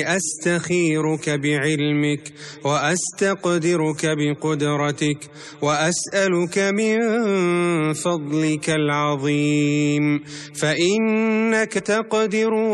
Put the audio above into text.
أستخيرك بعلمك وأستقدرك بقدرتك وأسألك من فضلك العظيم، فإنك تقدر